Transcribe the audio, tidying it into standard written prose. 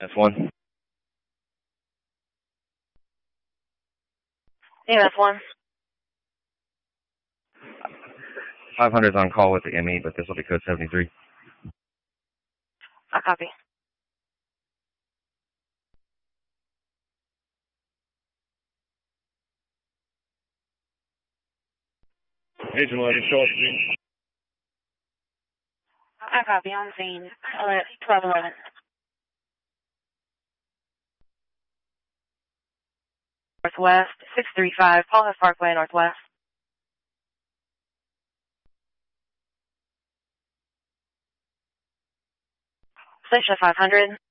F1. Yeah, F1. 500 is on call with the ME, but this will be code 73. I copy. Agent 11, show up, scene. I copy. On scene. 1211. Northwest, 635, Paulhouse Parkway, Northwest. Station 500.